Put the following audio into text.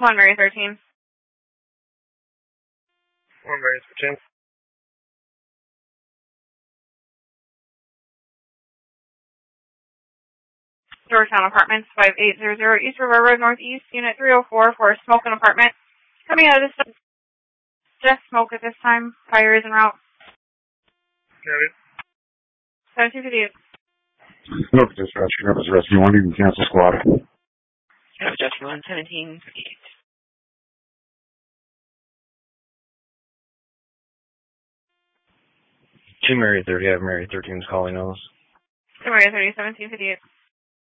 1 Mary 13. 1 Mary 13. Georgetown Apartments, 5800 East River Road Northeast, Unit 304 for a smoking apartment. Coming out of this, just smoke at this time. Fire is en route. Got it. 1758. No, dispatch. Campus Rescue 1, you can cancel squad. Campus Rescue 1, 1758. 2 Mary 30, I have Mary 13's calling us. 2 Mary 30, 1758.